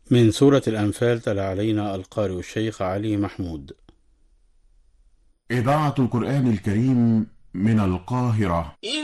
من سورة الأنفال تلا علينا القارئ الشيخ علي محمود. إذاعة القرآن الكريم من القاهرة.